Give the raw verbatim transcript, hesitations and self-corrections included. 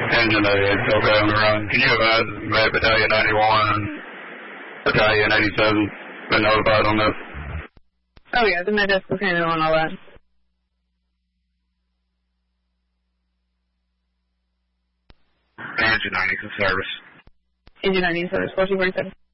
Engine eight, okay, on the run. Can you advise Med Battalion ninety-one and Battalion eighty-seven been notified on this? Oh yeah, the med desk was handling on all that. Engine ninety in service. Engine ninety in service, four two forty-seven.